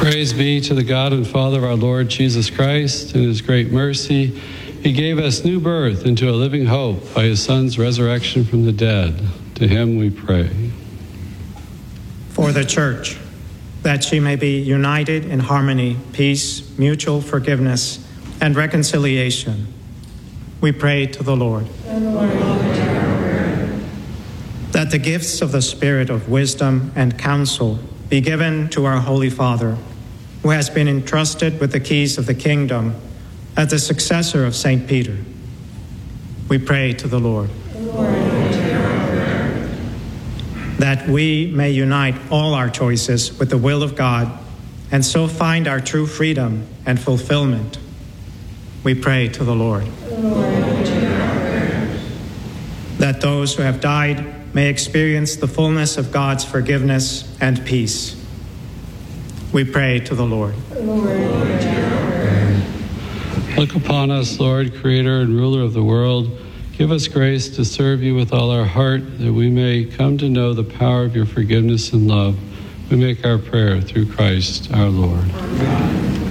Praise be to the God and Father of our Lord Jesus Christ. In his great mercy, he gave us new birth into a living hope by his Son's resurrection from the dead. To him we pray. For the Church, that she may be united in harmony, peace, mutual forgiveness, and reconciliation, we pray to the Lord. That the gifts of the Spirit of wisdom and counsel be given to our Holy Father, who has been entrusted with the keys of the kingdom as the successor of St. Peter. We pray to the Lord. That we may unite all our choices with the will of God and so find our true freedom and fulfillment. We pray to the Lord. That those who have died may experience the fullness of God's forgiveness and peace. We pray to the Lord. Look upon us, Lord, Creator and Ruler of the world. Give us grace to serve you with all our heart, that we may come to know the power of your forgiveness and love. We make our prayer through Christ our Lord. Amen.